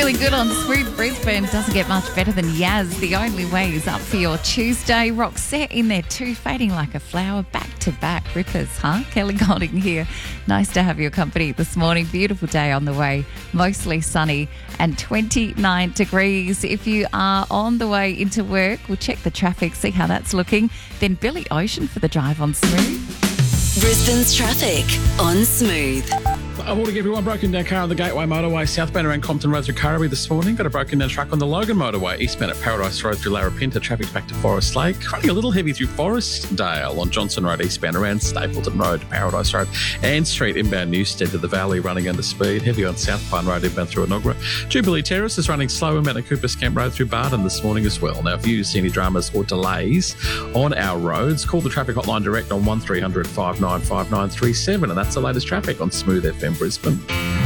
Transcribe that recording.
Feeling good on Smooth Brisbane. Doesn't get much better than Yaz. The only way is up for your Tuesday. Roxette in there too, fading like a flower. Back-to-back rippers, huh? Kelly Golding here. Nice to have your company this morning. Beautiful day on the way. Mostly sunny and 29 degrees. If you are on the way into work, we'll check the traffic, see how that's looking. Then Billy Ocean for the drive on Smooth. Brisbane's traffic on Smooth. I want to give you one broken down car on the Gateway Motorway, southbound around Compton Road through Currabee this morning. Got a broken down truck on the Logan Motorway, eastbound at Paradise Road through Larapinta. Traffic's back to Forest Lake. Running a little heavy through Forestdale on Johnson Road, eastbound around Stapleton Road to Paradise Road. Ann Street inbound Newstead to the Valley, running under speed. Heavy on South Pine Road inbound through Enoggera. Jubilee Terrace is running slow inbound at Cooper's Camp Road through Barton this morning as well. Now, if you see any dramas or delays on our roads, call the traffic hotline direct on 1300 595937, and that's the latest traffic on Smooth FM Brisbane.